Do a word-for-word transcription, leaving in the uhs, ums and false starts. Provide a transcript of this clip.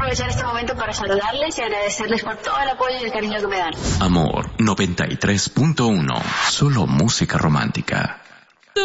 aprovechar este momento para saludarles y agradecerles por todo el apoyo y el cariño que me dan. Amor noventa y tres punto uno, solo música romántica.